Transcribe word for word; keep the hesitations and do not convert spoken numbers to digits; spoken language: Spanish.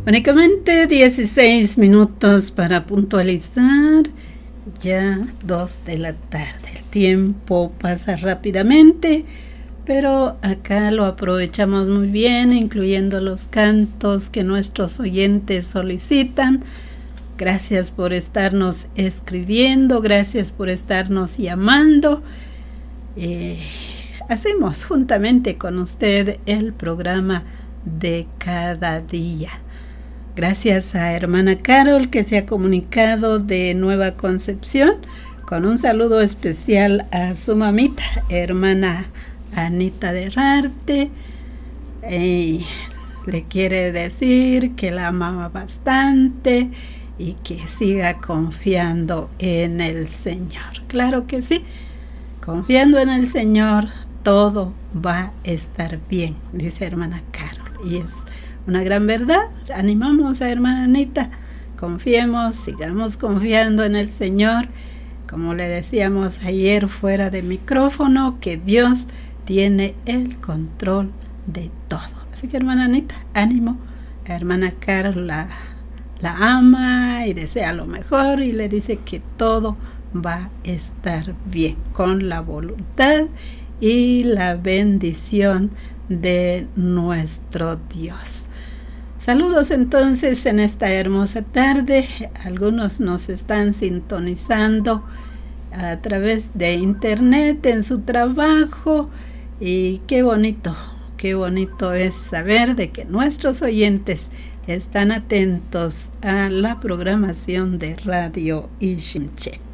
Únicamente dieciséis minutos para puntualizar, ya dos de la tarde. El tiempo pasa rápidamente, pero acá lo aprovechamos muy bien, incluyendo los cantos que nuestros oyentes solicitan. Gracias por estarnos escribiendo, gracias por estarnos llamando. Eh, hacemos juntamente con usted el programa de cada día. Gracias a hermana Carol, que se ha comunicado de Nueva Concepción, con un saludo especial a su mamita, hermana Anita de Rarte. Eh, le quiere decir que la ama bastante y que siga confiando en el Señor. Claro que sí, confiando en el Señor, todo va a estar bien, dice hermana Carol. Y es una gran verdad. Animamos a hermana Anita, confiemos, sigamos confiando en el Señor. Como le decíamos ayer fuera de micrófono, que Dios tiene el control de todo. Así que hermana Anita, ánimo. A hermana Carol la, la ama y desea lo mejor y le dice que todo va a estar bien con la voluntad y la bendición de nuestro Dios. Saludos entonces en esta hermosa tarde. Algunos nos están sintonizando a través de internet en su trabajo y qué bonito, qué bonito es saber de que nuestros oyentes están atentos a la programación de Radio Ixinche.